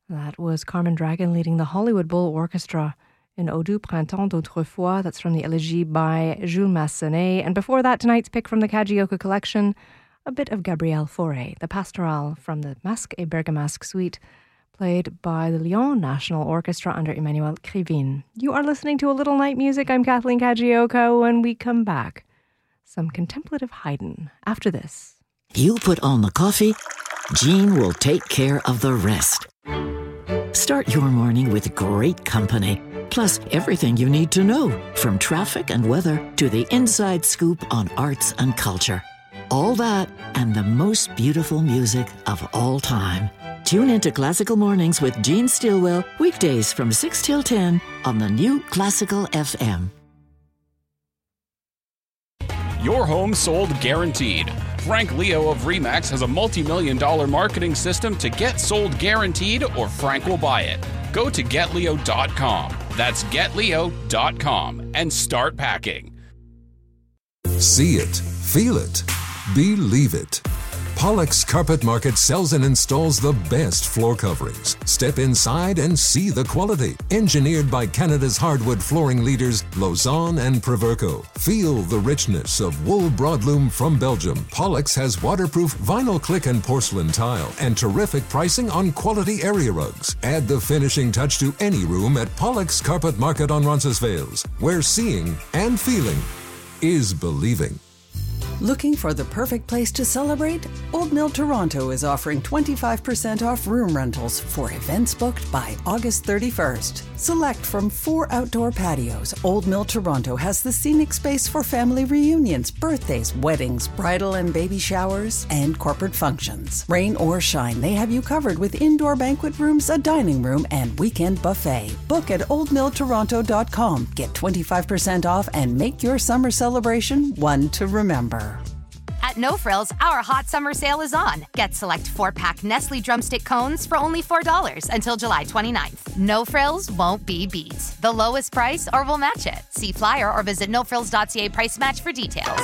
That was Carmen Dragon leading the Hollywood Bowl Orchestra in Au du Printemps d'Autrefois. That's from the Elegie by Jules Massenet. And before that, tonight's pick from the Kajioka collection, a bit of Gabriel Fauré, the Pastoral from the Masque et Bergamasque suite, played by the Lyon National Orchestra under Emmanuel Krivine. You are listening to A Little Night Music. I'm Kathleen Kajioka. When we come back, some contemplative Haydn after this. You put on the coffee, Jean will take care of the rest. Start your morning with great company, plus everything you need to know, from traffic and weather to the inside scoop on arts and culture. All that and the most beautiful music of all time. Tune into Classical Mornings with Jean Stilwell, weekdays from 6 till 10 on the new Classical FM. Your home sold guaranteed. Frank Leo of RE/MAX has a multi-million-dollar marketing system to get sold guaranteed, or Frank will buy it. Go to GetLeo.com. That's GetLeo.com and start packing. See it, feel it, believe it. Pollock's Carpet Market sells and installs the best floor coverings. Step inside and see the quality. Engineered by Canada's hardwood flooring leaders, Lausanne and Proverco. Feel the richness of wool broadloom from Belgium. Pollock's has waterproof vinyl click and porcelain tile and terrific pricing on quality area rugs. Add the finishing touch to any room at Pollock's Carpet Market on Roncesvalles, where seeing and feeling is believing. Looking for the perfect place to celebrate? Old Mill Toronto is offering 25% off room rentals for events booked by August 31st. Select from 4 outdoor patios. Old Mill Toronto has the scenic space for family reunions, birthdays, weddings, bridal and baby showers, and corporate functions. Rain or shine, they have you covered with indoor banquet rooms, a dining room, and weekend buffet. Book at oldmilltoronto.com. Get 25% off and make your summer celebration one to remember. At No Frills, our hot summer sale is on. Get select 4-pack Nestle Drumstick Cones for only $4 until July 29th. No Frills won't be beat. The lowest price or we'll match it. See flyer or visit nofrills.ca price match for details.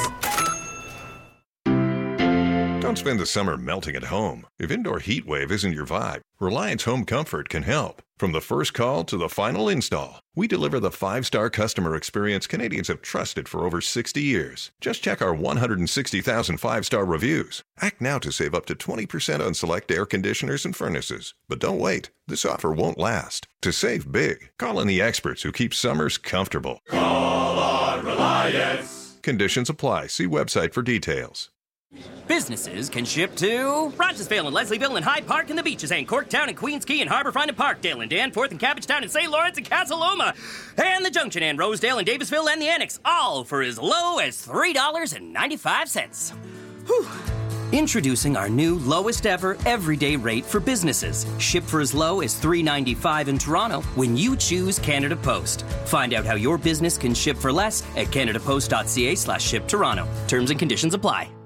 Don't spend the summer melting at home. If indoor heat wave isn't your vibe, Reliance Home Comfort can help. From the first call to the final install, we deliver the 5-star customer experience Canadians have trusted for over 60 years. Just check our 160,000 5-star reviews. Act now to save up to 20% on select air conditioners and furnaces. But don't wait. This offer won't last. To save big, call in the experts who keep summers comfortable. Call on Reliance. Conditions apply. See website for details. Businesses can ship to Roncesvalles and Leslieville and Hyde Park and the Beaches and Corktown and Queens Quay and Harbourfront and Parkdale and Danforth and Cabbagetown and St. Lawrence and Casa Loma and the Junction and Rosedale and Davisville and the Annex, all for as low as $3.95. Whew. Introducing our new lowest ever everyday rate for businesses. Ship for as low as $3.95 in Toronto when you choose Canada Post. Find out how your business can ship for less at canadapost.ca/ship Toronto. Terms and conditions apply.